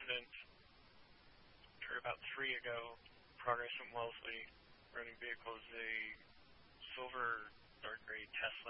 accident, or about 3 ago. Progress from Wellesley running vehicles, a silver dark gray Tesla